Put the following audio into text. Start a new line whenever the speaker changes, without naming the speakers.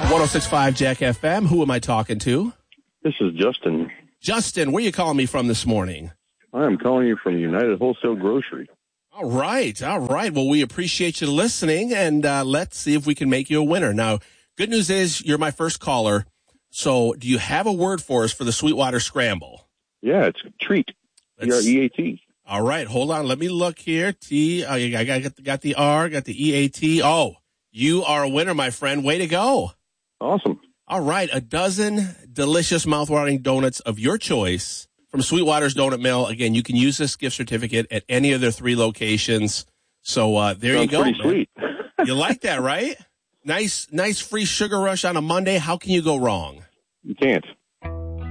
106.5 Jack FM. Who am I talking to?
This is Justin.
Justin, where are you calling me from this morning?
I am calling you from United Wholesale Grocery.
All right. Well, we appreciate you listening, and let's see if we can make you a winner. Now, good news is you're my first caller. So do you have a word for us for the Sweetwater Scramble?
Yeah, it's treat. T-R-E-A-T.
All right. Hold on. Let me look here. I got the R, got the E-A-T. Oh, you are a winner, my friend. Way to go.
Awesome.
All right. A dozen delicious mouthwatering donuts of your choice from Sweetwater's Donut Mill. Again, you can use this gift certificate at any of their 3 locations. So there
Sounds
you go.
Pretty sweet.
You like that, right? Nice free sugar rush on a Monday. How can you go wrong?
You can't.